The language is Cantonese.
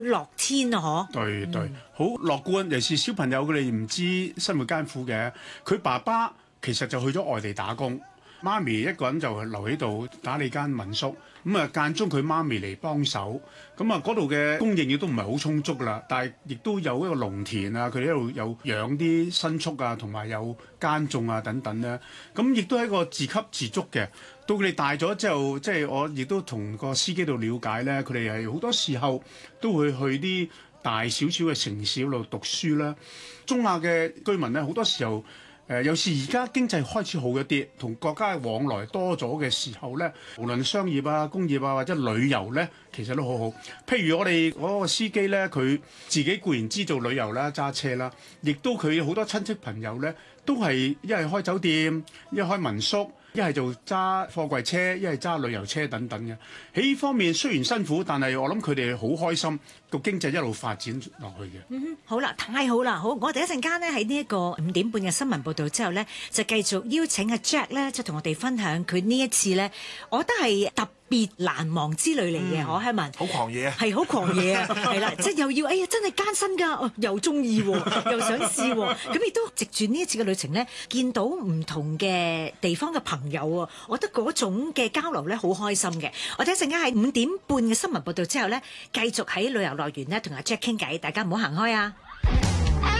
樂天啊， 對對，好樂觀。尤其是小朋友佢哋唔知生活艱苦嘅，佢爸爸其實就去咗外地打工，媽咪一個人就留喺度打理間民宿。咁啊間中佢媽咪嚟幫手，咁啊嗰度嘅供應亦都唔係好充足啦，但係亦都有一個農田啊，佢哋喺度有養啲牲畜啊，同埋有耕種啊等等咧。咁亦都係一個自給自足嘅。到佢哋大咗之後，即係我亦都同個司機度了解咧，佢哋係好多時候都會去啲大少少嘅城市度讀書啦。中亞嘅居民咧，好多時候有時而家經濟開始好一啲，同國家嘅往來多咗嘅時候咧，無論商業啊、工業啊或者旅遊咧，其實都好好。譬如我哋嗰個司機咧，佢自己固然知做旅遊啦、揸車啦，亦都佢好多親戚朋友咧，都係一係開酒店，一係開民宿。一係就揸貨櫃車，一係揸旅遊車等等嘅。喺呢方面雖然辛苦，但係我諗佢哋好開心，個經濟一路發展落去嘅。 好啦，太好啦，好，我哋一陣間呢，喺呢一個5點半嘅新聞報導之後呢，就繼續邀請阿 Jack 咧，就同我哋分享佢呢一次呢，我覺得係特別難忘之旅嚟嘅，可係咪？ 好狂野啊！ 係好狂野啊！係啦，即係又要，哎呀，真係艱辛㗎，又中意喎，又想試喎，咁亦都藉住呢一次嘅旅程呢，見到唔同嘅地方嘅朋友啊，我覺得嗰種嘅交流呢，好開心嘅。我哋一陣間喺5點半嘅新聞報導之後呢，繼續喺旅遊樂園呢，同阿 Jack 傾偈，大家唔好行開啊！